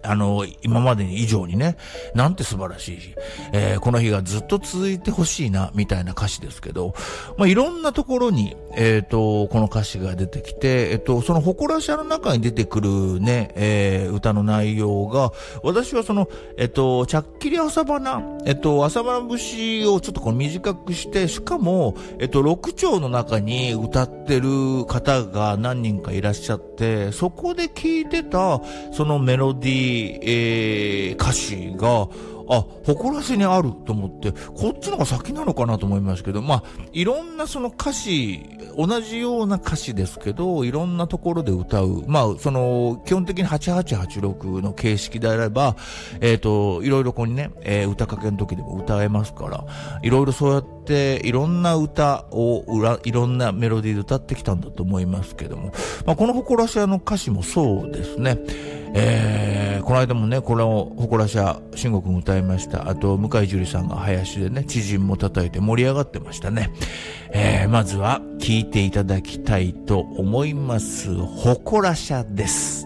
今まで以上にね、なんて素晴らしいし、この日がずっと続いてほしいな、みたいな歌詞ですけど、いろんなところに、この歌詞が出てきて、その誇らしゃの中に出てくるね、歌の内容が、私はちゃっきり朝花、朝花節をちょっと短くして、しかも、6丁の中に歌ってる方が何人かいらっしゃって、そこで聴いてた、そのメロディー、歌詞が、誇らしにあると思って、こっちのが先なのかなと思いますけど、いろんなその歌詞、同じような歌詞ですけど、いろんなところで歌う。基本的に8886の形式であれば、いろいろここにね、歌かけの時でも歌えますから、いろいろそうやって、いろんな歌をいろんなメロディーで歌ってきたんだと思いますけども、この誇らし屋の歌詞もそうですね。この間もね、この誇らし屋、慎吾くん歌いました。あと、向井樹里さんが林でね、知人も叩いて盛り上がってましたね。まずは聴いていただきたいと思います。誇らし屋です。